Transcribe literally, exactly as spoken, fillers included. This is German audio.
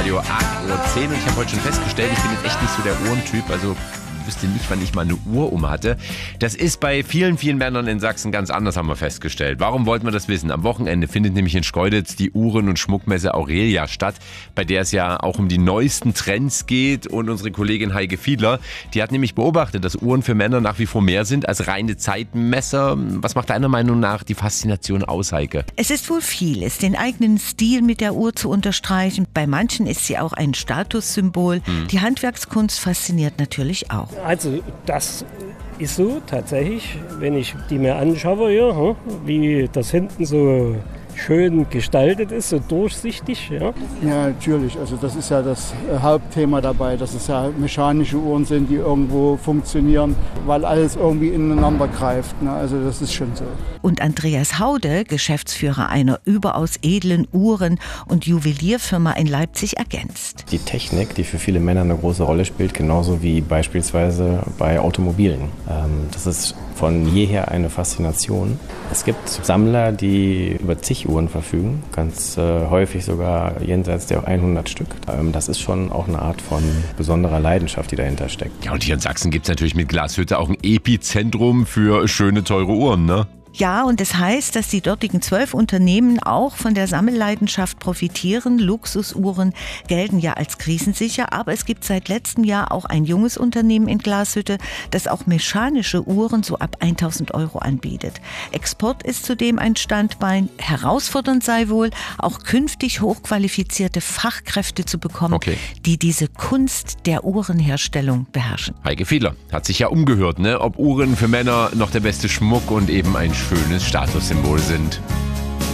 Live-Radio acht Uhr zehn und ich habe heute schon festgestellt, ich bin jetzt echt nicht so der Uhrentyp, also wüsste nicht, wann ich mal eine Uhr um hatte. Das ist bei vielen, vielen Männern in Sachsen ganz anders, haben wir festgestellt. Warum wollten wir das wissen? Am Wochenende findet nämlich in Schkeuditz die Uhren- und Schmuckmesse Aurelia statt, bei der es ja auch um die neuesten Trends geht. Und unsere Kollegin Heike Fiedler, die hat nämlich beobachtet, dass Uhren für Männer nach wie vor mehr sind als reine Zeitmesser. Was macht deiner Meinung nach die Faszination aus, Heike? Es ist wohl vieles, den eigenen Stil mit der Uhr zu unterstreichen. Bei manchen ist sie auch ein Statussymbol. Hm. Die Handwerkskunst fasziniert natürlich auch. Also das ist so tatsächlich, wenn ich die mir anschaue, ja, wie das hinten so schön gestaltet ist, so durchsichtig. Ja. Ja, natürlich. Also das ist ja das Hauptthema dabei, dass es ja mechanische Uhren sind, die irgendwo funktionieren, weil alles irgendwie ineinander greift. Ne? Also das ist schon so. Und Andreas Haude, Geschäftsführer einer überaus edlen Uhren- und Juwelierfirma in Leipzig, ergänzt. Die Technik, die für viele Männer eine große Rolle spielt, genauso wie beispielsweise bei Automobilen. Das ist von jeher eine Faszination. Es gibt Sammler, die über zig Uhren verfügen, ganz äh, häufig sogar jenseits der hundert Stück. Ähm, das ist schon auch eine Art von besonderer Leidenschaft, die dahinter steckt. Ja, und hier in Sachsen gibt es natürlich mit Glashütte auch ein Epizentrum für schöne, teure Uhren, ne? Ja, und das heißt, dass die dortigen zwölf Unternehmen auch von der Sammelleidenschaft profitieren. Luxusuhren gelten ja als krisensicher, aber es gibt seit letztem Jahr auch ein junges Unternehmen in Glashütte, das auch mechanische Uhren so ab tausend Euro anbietet. Export ist zudem ein Standbein. Herausfordernd sei wohl, auch künftig hochqualifizierte Fachkräfte zu bekommen, okay, die diese Kunst der Uhrenherstellung beherrschen. Heike Fiedler hat sich ja umgehört, ne? Ob Uhren für Männer noch der beste Schmuck und eben ein schönes Statussymbol sind.